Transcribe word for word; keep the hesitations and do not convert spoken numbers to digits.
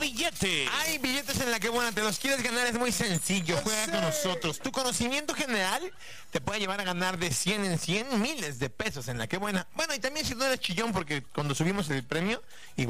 billete. Hay billetes en la que buena, te los quieres ganar, es muy sencillo. Juega con nosotros. Tu conocimiento general te puede llevar a ganar de cien en cien miles de pesos en la que buena. Bueno, y también si no eres chillón, porque cuando subimos el premio, igual